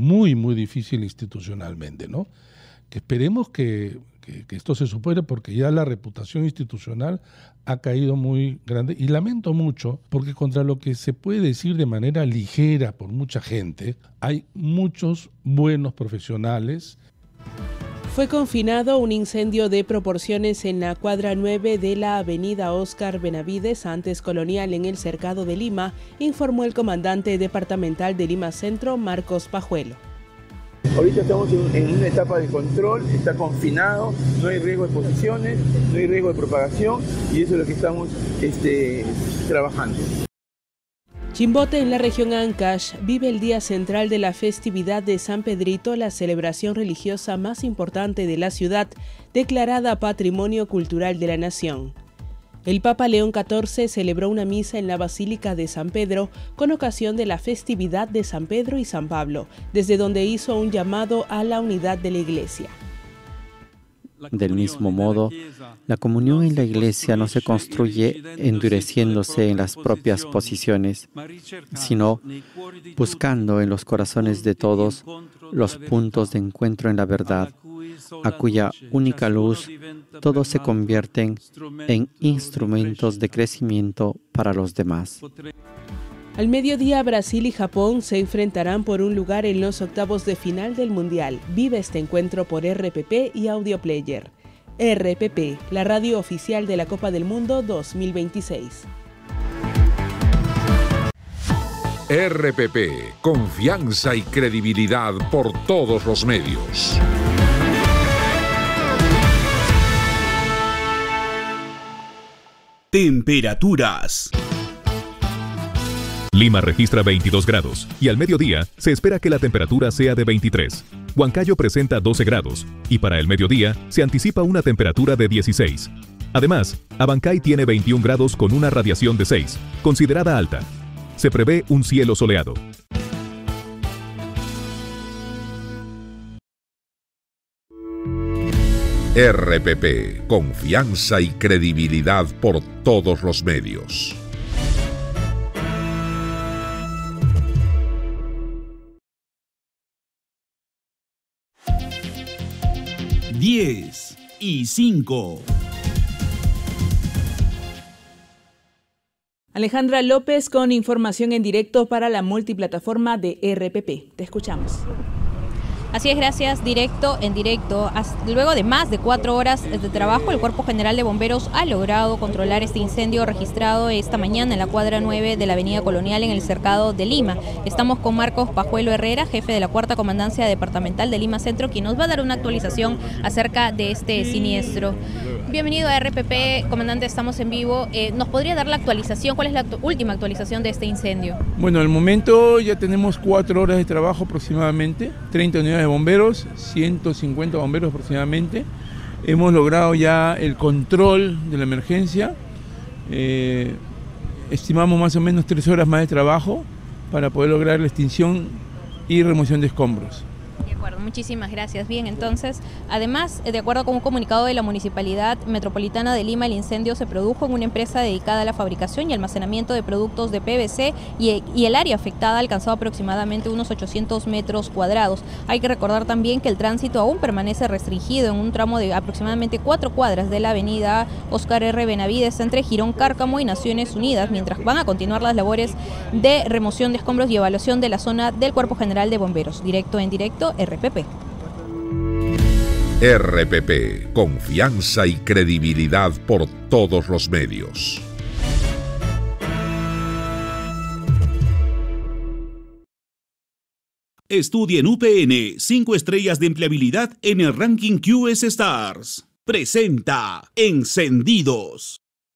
muy, muy difícil institucionalmente, ¿no? Que esperemos que esto se supere, porque ya la reputación institucional ha caído muy grande, y lamento mucho porque contra lo que se puede decir de manera ligera por mucha gente, hay muchos buenos profesionales. Fue confinado un incendio de proporciones en la cuadra 9 de la avenida Óscar Benavides, antes Colonial, en el Cercado de Lima, informó el comandante departamental de Lima Centro, Marcos Pajuelo. Ahorita estamos en una etapa de control, está confinado, no hay riesgo de exposiciones, no hay riesgo de propagación, y eso es lo que estamos trabajando. Chimbote, en la región Ancash, vive el día central de la festividad de San Pedrito, la celebración religiosa más importante de la ciudad, declarada Patrimonio Cultural de la Nación. El Papa León XIV celebró una misa en la Basílica de San Pedro con ocasión de la festividad de San Pedro y San Pablo, desde donde hizo un llamado a la unidad de la Iglesia. Del mismo modo, la comunión en la Iglesia no se construye endureciéndose en las propias posiciones, sino buscando en los corazones de todos los puntos de encuentro en la verdad, a cuya única luz todos se convierten en instrumentos de crecimiento para los demás. Al mediodía, Brasil y Japón se enfrentarán por un lugar en los octavos de final del Mundial. Vive este encuentro por RPP y Audio Player. RPP, la radio oficial de la Copa del Mundo 2026. RPP, confianza y credibilidad por todos los medios. Temperaturas. Lima registra 22 grados y al mediodía se espera que la temperatura sea de 23. Huancayo presenta 12 grados y para el mediodía se anticipa una temperatura de 16. Además, Abancay tiene 21 grados con una radiación de 6, considerada alta. Se prevé un cielo soleado. RPP, confianza y credibilidad por todos los medios. Diez y 5. Alejandra López con información en directo para la multiplataforma de RPP. Te escuchamos. Así es, gracias. Directo en directo. Luego de más de 4 horas de trabajo, el Cuerpo General de Bomberos ha logrado controlar este incendio registrado esta mañana en la cuadra 9 de la avenida Colonial en el Cercado de Lima. Estamos con Marcos Pajuelo Herrera, jefe de la 4ª Comandancia Departamental de Lima Centro, quien nos va a dar una actualización acerca de este siniestro. Bienvenido a RPP, comandante, estamos en vivo. ¿Nos podría dar la actualización? ¿Cuál es la última actualización de este incendio? Bueno, al momento ya tenemos 4 horas de trabajo aproximadamente, 30 unidades de bomberos, 150 bomberos aproximadamente. Hemos logrado ya el control de la emergencia. Estimamos más o menos 3 horas más de trabajo para poder lograr la extinción y remoción de escombros. De acuerdo, muchísimas gracias. Bien, entonces, además, de acuerdo con un comunicado de la Municipalidad Metropolitana de Lima, el incendio se produjo en una empresa dedicada a la fabricación y almacenamiento de productos de PVC y el área afectada alcanzó aproximadamente unos 800 metros cuadrados. Hay que recordar también que el tránsito aún permanece restringido en un tramo de aproximadamente 4 cuadras de la avenida Óscar R. Benavides entre Girón Cárcamo y Naciones Unidas, mientras van a continuar las labores de remoción de escombros y evaluación de la zona del Cuerpo General de Bomberos. Directo en directo, RPP. RPP, confianza y credibilidad por todos los medios. Estudia en UPN 5 estrellas de empleabilidad en el ranking QS Stars. Presenta Encendidos.